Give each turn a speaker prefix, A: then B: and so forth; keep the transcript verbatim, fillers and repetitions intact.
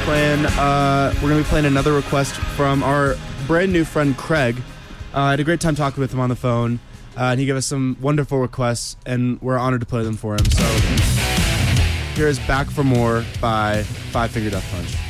A: playing. Uh, we're gonna be playing another request from our brand new friend Craig. Uh, I had a great time talking with him on the phone, uh, and he gave us some wonderful requests, and we're honored to play them for him. So here is "Back for More" by Five Finger Death Punch.